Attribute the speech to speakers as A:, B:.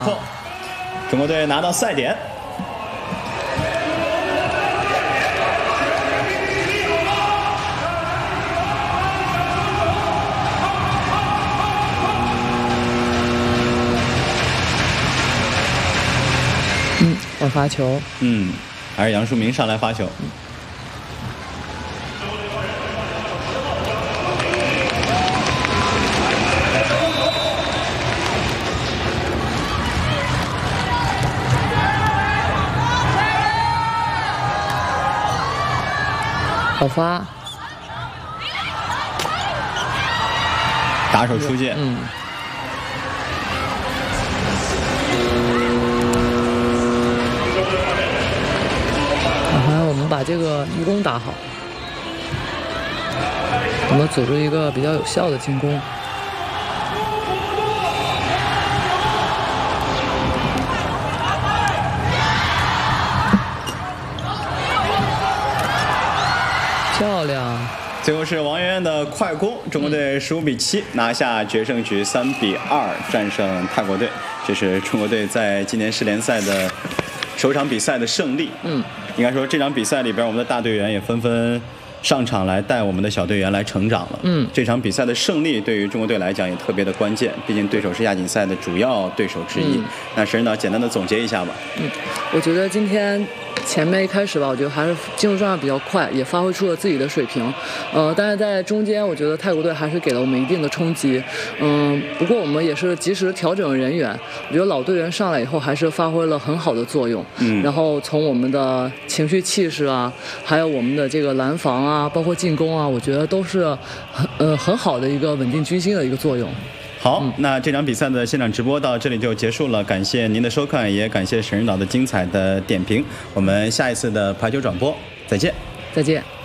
A: 后，中国队拿到赛点。
B: 要发球。
A: 还是杨树明上来发球。
B: 好发，
A: 打手出界。
B: 我们把这个一攻打好，我们组织一个比较有效的进攻。漂亮！
A: 最后是王媛媛的快攻，中国队15-7拿下决胜局，3-2战胜泰国队。这是中国队在今年世联赛的首场比赛的胜利。应该说这场比赛里边，我们的大队员也纷纷上场来带我们的小队员来成长了。这场比赛的胜利对于中国队来讲也特别的关键，毕竟对手是亚锦赛的主要对手之一。那沈指导简单的总结一下吧。
B: 我觉得今天前面一开始吧，我觉得还是进入状态比较快，也发挥出了自己的水平。但是在中间，我觉得泰国队还是给了我们一定的冲击。不过我们也是及时调整人员，我觉得老队员上来以后还是发挥了很好的作用。然后从我们的情绪气势啊，还有我们的这个拦防啊，包括进攻啊，我觉得都是很好的一个稳定军心的一个作用。
A: 好，那这场比赛的现场直播到这里就结束了，感谢您的收看，也感谢沈指导的精彩的点评。我们下一次的排球转播再见。
B: 再见。